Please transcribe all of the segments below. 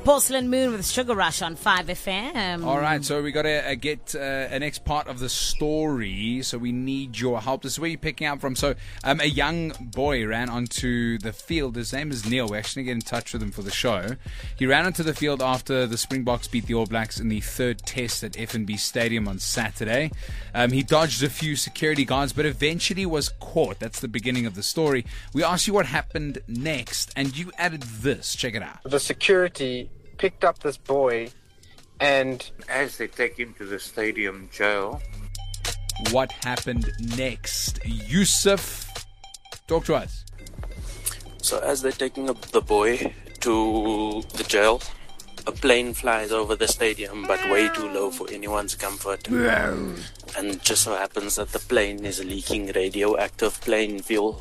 Porcelain Moon with Sugar Rush on 5FM. All right, so we got to get a next part of the story, so we need your help. This is where you're picking up from. So a young boy ran onto the field. His name is Neil. We're actually going to get in touch with him for the show. He ran onto the field after the Springboks beat the All Blacks in the third test at FNB Stadium on Saturday. He dodged a few security guards, but eventually was caught. That's the beginning of the story. We asked you what happened next, and you added this. Check it out. The security picked up this boy, and as they take him to the stadium jail. What happened next? Yusuf, talk to us. So as they're taking up the boy to the jail, a plane flies over the stadium, but way too low for anyone's comfort. And just so happens that the plane is leaking radioactive plane fuel.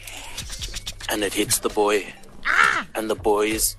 And it hits the boy. And the boy's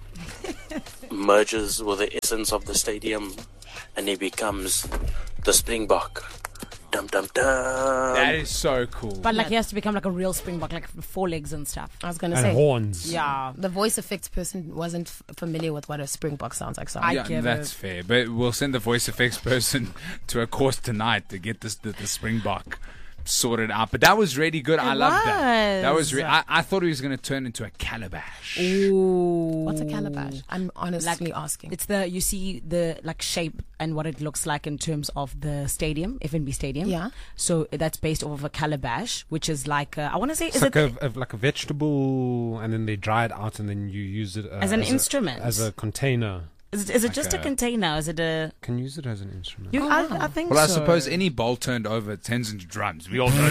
merges with the essence of the stadium, and he becomes the Springbok. Dum dum dum. That is so cool. But like he has to become like a real Springbok, like 4 legs and stuff. I was going to And say. horns. Yeah. The voice effects person wasn't familiar with what a Springbok sounds like. So Yeah, that's fair. But we'll send the voice effects person to a course tonight to get the Springbok sorted out. But that was really good. I loved that. That was I thought he was going to turn into a calabash. Ooh. What's a calabash? I'm honestly asking. It's you see the like shape and what it looks like in terms of the stadium, FNB Stadium. Yeah. So that's based off of a calabash, which is like I want to say, It's is like it like a vegetable, and then they dry it out, and then you use it as an instrument, as a container. Is it just a container? Is it a? Can use it as an instrument. I think. Well, so. I suppose any bowl turned over turns into drums. We all know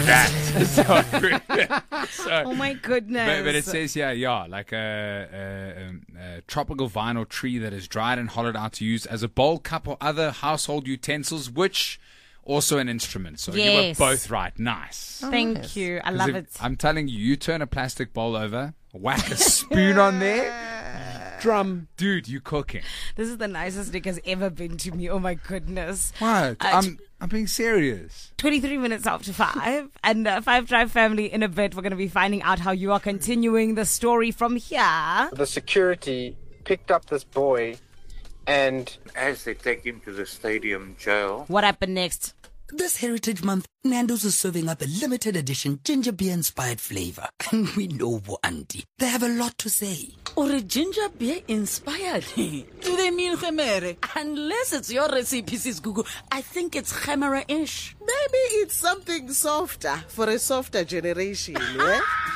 that. Oh my goodness! But it says here, like a tropical vine or tree that is dried and hollowed out to use as a bowl, cup, or other household utensils, which also an instrument. So you were both right. Nice. Thank you. I love it. I'm telling you, you turn a plastic bowl over, whack a spoon on there. Drum, dude, you cooking. This is the nicest Nick has ever been to me. Oh my goodness! What? I'm being serious. 23 minutes after 5, and 5 Drive family in a bit. We're going to be finding out how you are continuing the story from here. the security picked up this boy, and As they take him to the stadium jail. What happened next? This Heritage Month, Nando's is serving up a limited edition ginger beer inspired flavor. And we know Auntie. They have a lot to say. Or a ginger beer inspired? Do they mean Gemere? Unless it's your recipe, Sis Gugu. I think it's Gemere-ish. Maybe it's something softer for a softer generation, yeah?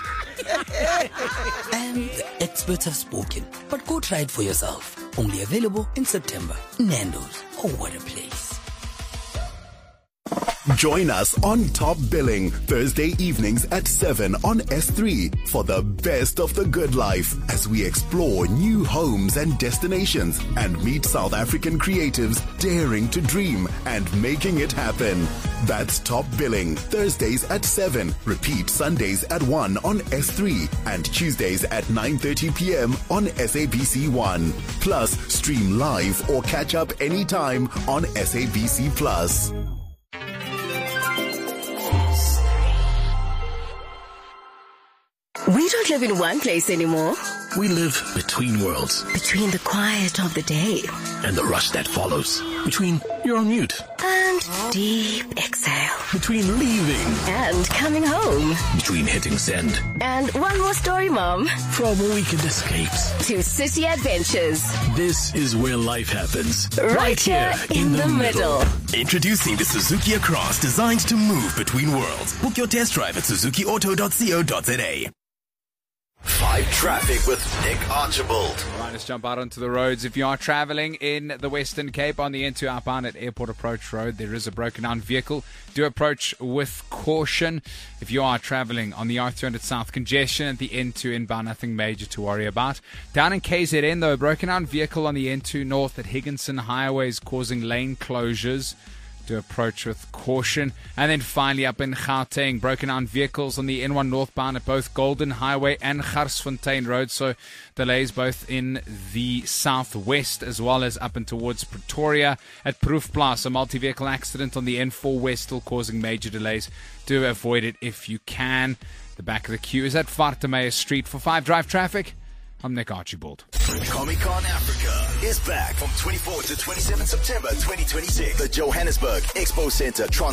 And the experts have spoken. But go try it for yourself. Only available in September. Nando's. Oh, what a place. Join us on Top Billing Thursday evenings at 7 on S3 for the best of the good life as we explore new homes and destinations and meet South African creatives daring to dream and making it happen. That's Top Billing Thursdays at 7. Repeat Sundays at 1 on S3 and Tuesdays at 9:30 p.m. on SABC1. Plus, stream live or catch up anytime on SABC Plus. We don't live in one place anymore. We live between worlds. Between the quiet of the day And the rush that follows. Between you're on mute. and deep exhale. Between leaving. And coming home. Between hitting send. And one more story, Mom. From weekend escapes. To City Adventures. This is where life happens. Right here in the middle. Introducing the Suzuki Across, designed to move between worlds. Book your test drive at suzukiauto.co.za. 5 Traffic with Nick Archibald. All right, let's jump out onto the roads. If you are traveling in the Western Cape on the N2 outbound at Airport Approach Road, there is a broken down vehicle. Do approach with caution. If you are traveling on the R200 South, congestion at the N2 inbound, nothing major to worry about. Down in KZN, though, a broken down vehicle on the N2 North at Higginson Highway is causing lane closures. To approach with caution. And then finally up in Gauteng, broken down vehicles on the N1 northbound at both Golden Highway and Garsfontein Road. So delays both in the southwest as well as up and towards Pretoria. At Proefplaas, a multi-vehicle accident on the N4 west still causing major delays. Do avoid it if you can. The back of the queue is at Vartemeyer Street. For 5 Drive Traffic, I'm Nick Archibald. Comic-Con Africa is back from 24 to 27 September 2026. The Johannesburg Expo Center Trans